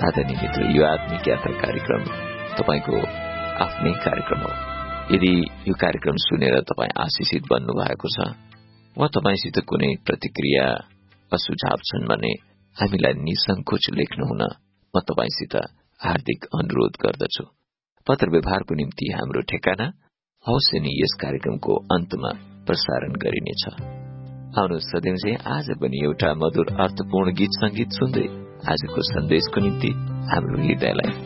आदरणीय मित्र, यो आत्मिक यात्रा कार्यक्रम तपाईको आफ्नै कार्यक्रम हो। यदि यो कार्यक्रम सुनेर तपाईँ आशिषित बन्नु भएको छ वा तपाईसित कुनै प्रतिक्रिया वा सुझाव छन् भने हामीलाई निसंकोच लेख्नुहुन म तपाईसित हार्दिक अनुरोध गर्दछु। पत्र व्यवहारको निम्ति हाम्रो ठेगाना अवश्य नै यस कार्यक्रमको अन्तमा प्रसारण गरिनेछ। आउनुहोस् सधैँ आज पनि एउटा मधुर अर्थपूर्ण गीत संगीत सुन्दै आजको सन्देशको निम्ति हाम्रो हृदयलाई